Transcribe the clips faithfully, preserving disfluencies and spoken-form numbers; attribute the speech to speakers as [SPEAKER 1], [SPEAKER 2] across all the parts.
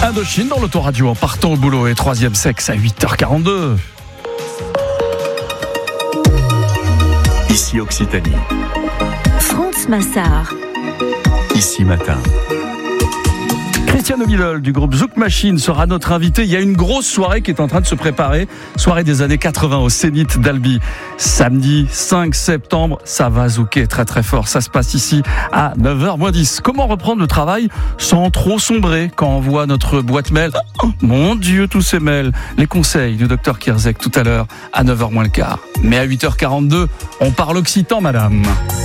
[SPEAKER 1] Indochine dans l'autoradio en partant au boulot et troisième sexe à huit heures quarante-deux.
[SPEAKER 2] Ici Occitanie.
[SPEAKER 3] France Massard.
[SPEAKER 2] Ici Matin.
[SPEAKER 1] Christiane O'Midol du groupe Zouk Machine sera notre invité. Il y a une grosse soirée qui est en train de se préparer. Soirée des années quatre-vingts au Zénith d'Albi. Samedi cinq septembre, ça va zouker très très fort. Ça se passe ici à neuf heures moins dix. Comment reprendre le travail sans trop sombrer quand on voit notre boîte mail? Oh, mon Dieu, tous ces mails. Les conseils du docteur Kierzek tout à l'heure à neuf heures moins le quart. Mais à huit heures quarante-deux, on parle occitan, madame.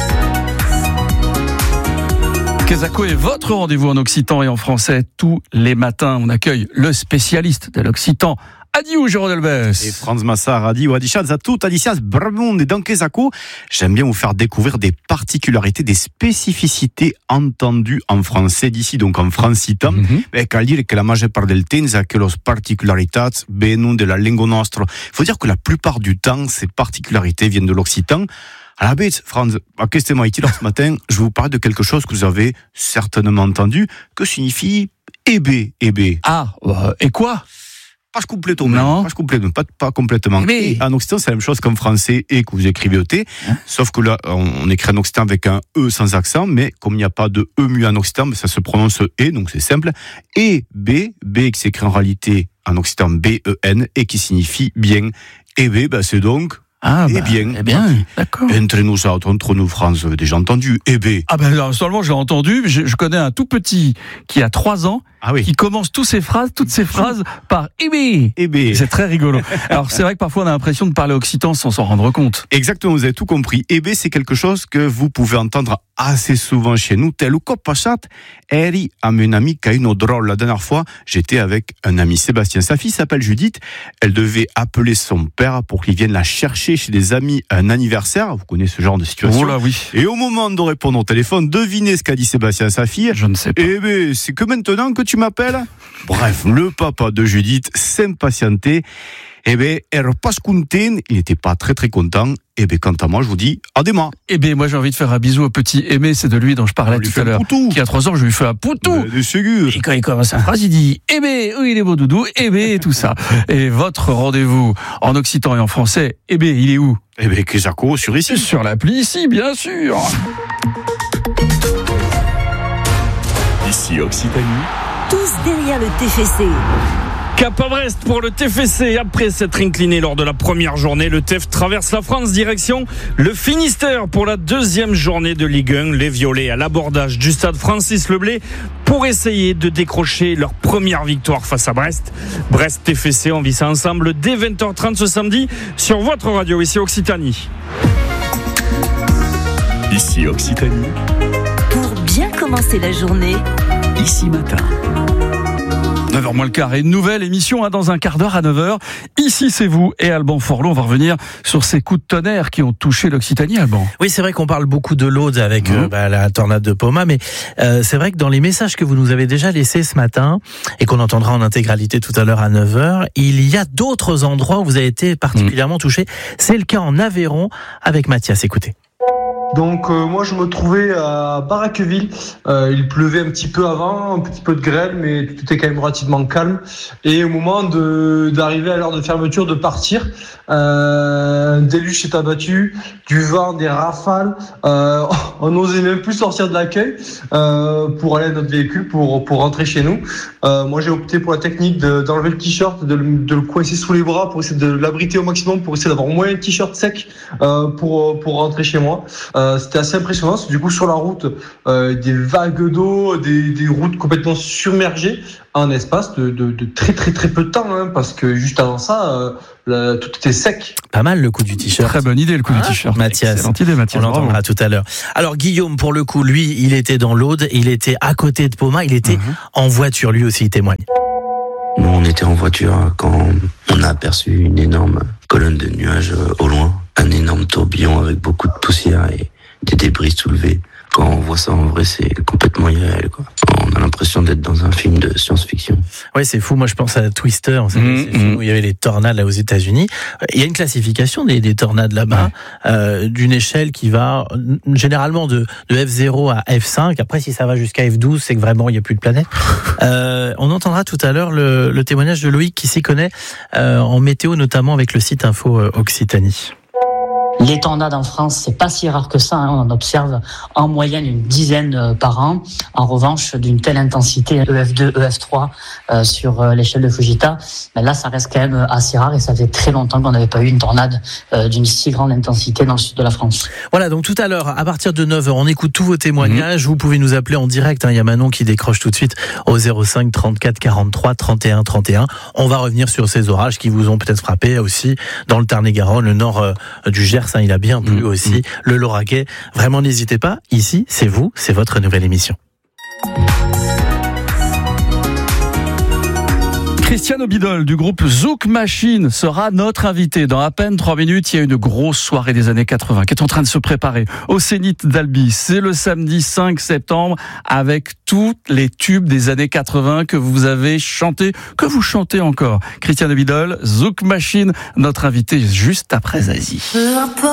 [SPEAKER 1] Kezako est votre rendez-vous en occitan et en français tous les matins. On accueille le spécialiste de l'occitan, Adiou Jérôme Delbès.
[SPEAKER 4] Et Franz Massard, Adiou, Adichat, Zatout, Adicias, Brabond et dans Kezako. J'aime bien vous faire découvrir des particularités, des spécificités entendues en français d'ici, donc en francitan.
[SPEAKER 1] Mm-hmm.
[SPEAKER 4] E cal dire que la majeure part del temps, que los particularitats vengono de la lingua nostra. Il faut dire que la plupart du temps, ces particularités viennent de l'occitan. À la bête, Franz, à question ce matin, je vais vous parler de quelque chose que vous avez certainement entendu, que signifie ébé, ébé.
[SPEAKER 1] Ah, euh, et quoi?
[SPEAKER 4] Pas complètement,
[SPEAKER 1] non.
[SPEAKER 4] pas complètement, pas, pas complètement.
[SPEAKER 1] Mais...
[SPEAKER 4] Et en occitan, c'est la même chose qu'en français et que vous écrivez au T, hein? Sauf que là, on écrit en occitan avec un E sans accent, mais comme il n'y a pas de E muet en occitan, ça se prononce E, donc c'est simple. Et B, B qui s'écrit en réalité en occitan B E N et qui signifie bien. Et B, bah, c'est donc...
[SPEAKER 1] Ah, bah,
[SPEAKER 4] eh bien,
[SPEAKER 1] eh bien, d'accord.
[SPEAKER 4] Entre nous, entre nous, France, vous avez déjà entendu, eh bien.
[SPEAKER 1] Ah ben, alors, seulement j'ai entendu, je, je connais un tout petit qui a trois ans,
[SPEAKER 4] ah oui.
[SPEAKER 1] qui commence toutes ses phrases, toutes ses phrases par eh bien.
[SPEAKER 4] Eh bien.
[SPEAKER 1] C'est très rigolo. Alors c'est vrai que parfois on a l'impression de parler occitan sans s'en rendre compte.
[SPEAKER 4] Exactement, vous avez tout compris. Eh bien, c'est quelque chose que vous pouvez entendre assez souvent chez nous. Tel ou quoi, passat, eri a un ami qui a une drôle. La dernière fois, j'étais avec un ami Sébastien. Sa fille s'appelle Judith. Elle devait appeler son père pour qu'il vienne la chercher chez des amis à un anniversaire. Vous connaissez ce genre de situation.
[SPEAKER 1] Oh là, oui.
[SPEAKER 4] Et au moment de répondre au téléphone, devinez ce qu'a dit Sébastien à sa fille.
[SPEAKER 1] Je ne sais pas.
[SPEAKER 4] Eh bien, c'est que maintenant que tu m'appelles. Bref, le papa de Judith s'impatientait. Eh bien, elle passe content. Il n'était pas très très content. Eh bien, quant à moi, je vous dis, à demain.
[SPEAKER 1] Eh bien, moi, j'ai envie de faire un bisou au petit Aimé, c'est de lui dont je parlais tout à l'heure. Qui a trois ans, je lui fais un poutou.
[SPEAKER 4] De ségur.
[SPEAKER 1] Et quand il commence sa phrase, il dit, eh bien, oui, il est beau doudou, eh bien, et tout ça. Et votre rendez-vous en occitan et en français, eh bien, il est où?
[SPEAKER 4] Eh bien, Kezako, sur ici.
[SPEAKER 1] Sur l'appli ici, bien sûr.
[SPEAKER 2] Ici Occitanie.
[SPEAKER 3] Tous derrière le T F C.
[SPEAKER 5] Cap à Brest pour le T F C. Après s'être incliné lors de la première journée, le T F traverse la France direction le Finistère pour la deuxième journée de Ligue un. Les Violets à l'abordage du stade Francis Leblay pour essayer de décrocher leur première victoire face à Brest. Brest T F C, on vit ça ensemble dès vingt heures trente ce samedi sur votre radio ici Occitanie.
[SPEAKER 2] Ici Occitanie.
[SPEAKER 3] Pour bien commencer la journée.
[SPEAKER 2] Ici Matin.
[SPEAKER 1] neuf heures moins le quart et une nouvelle émission hein, dans un quart d'heure à neuf heures. Ici c'est vous et Alban Forlot. On va revenir sur ces coups de tonnerre qui ont touché l'Occitanie, Alban.
[SPEAKER 6] Oui, c'est vrai qu'on parle beaucoup de l'Aude avec mmh. euh, bah, la tornade de Poma, mais euh, c'est vrai que dans les messages que vous nous avez déjà laissés ce matin et qu'on entendra en intégralité tout à l'heure à neuf heures, il y a d'autres endroits où vous avez été particulièrement mmh. touchés. C'est le cas en Aveyron avec Mathias. Écoutez.
[SPEAKER 7] Donc euh, moi je me trouvais à Baraqueville, euh, il pleuvait un petit peu avant, un petit peu de grêle, mais tout était quand même relativement calme. Et au moment de, d'arriver à l'heure de fermeture, de partir, euh, un déluge s'est abattu, du vent, des rafales, euh, on n'osait même plus sortir de l'accueil euh, pour aller à notre véhicule, pour, pour rentrer chez nous. Euh, moi j'ai opté pour la technique de, d'enlever le t-shirt, de, de le coincer sous les bras pour essayer de l'abriter au maximum, pour essayer d'avoir au moins un t-shirt sec euh, pour, pour rentrer chez moi. Euh, c'était assez impressionnant. Du coup, sur la route, euh, des vagues d'eau, des, des routes complètement submergées en espace de, de, de très très très peu de temps, hein, parce que juste avant ça, euh, la, tout était sec.
[SPEAKER 6] Pas mal le coup du t-shirt.
[SPEAKER 1] Très bonne idée le coup
[SPEAKER 6] hein,
[SPEAKER 1] du t-shirt.
[SPEAKER 6] Mathias.
[SPEAKER 1] Excellente idée, Mathias.
[SPEAKER 6] On l'entendra tout à l'heure. Alors Guillaume, pour le coup, lui, il était dans l'Aude, il était à côté de Poma, il était mm-hmm. en voiture, lui aussi, il témoigne.
[SPEAKER 8] Nous, on était en voiture quand on a aperçu une énorme colonne de nuages au loin, un énorme tourbillon avec beaucoup de poussière et des débris soulevés quand on voit ça en vrai, c'est complètement irréel, quoi. On a l'impression d'être dans un film de science-fiction.
[SPEAKER 6] Ouais, c'est fou. Moi, je pense à Twister, vous savez,
[SPEAKER 1] Mmh,
[SPEAKER 6] ces films où il y avait les tornades là aux États-Unis. Il y a une classification des, des tornades là-bas, ouais. euh, d'une échelle qui va généralement de, de F zéro à F cinq. Après, si ça va jusqu'à F douze, c'est que vraiment il n'y a plus de planète. euh, on entendra tout à l'heure le, le témoignage de Loïc qui s'y connaît euh, en météo, notamment avec le site Info Occitanie.
[SPEAKER 9] Les tornades en France, c'est pas si rare que ça. Hein. On en observe en moyenne une dizaine par an. En revanche, d'une telle intensité, E F deux, E F trois euh, sur euh, l'échelle de Fujita, ben là, ça reste quand même assez rare et ça fait très longtemps qu'on n'avait pas eu une tornade euh, d'une si grande intensité dans le sud de la France.
[SPEAKER 6] Voilà, donc tout à l'heure, à partir de neuf heures, on écoute tous vos témoignages. Mmh. Vous pouvez nous appeler en direct. Hein. Il y a Manon qui décroche tout de suite au zéro cinq trente-quatre quarante-trois trente et un trente et un. On va revenir sur ces orages qui vous ont peut-être frappé aussi dans le Tarn-et-Garonne, le nord euh, du Gers. Il a bien plu mmh, aussi, mmh. le Lauragais. Vraiment, n'hésitez pas. Ici, c'est vous, c'est votre nouvelle émission.
[SPEAKER 1] Christian Obidol du groupe Zouk Machine sera notre invité. Dans à peine trois minutes, il y a une grosse soirée des années quatre-vingts qui est en train de se préparer au Zénith d'Albi. C'est le samedi cinq septembre avec tous les tubes des années quatre-vingts que vous avez chantés, que vous chantez encore. Christian Obidol, Zouk Machine, notre invité juste après Zazie.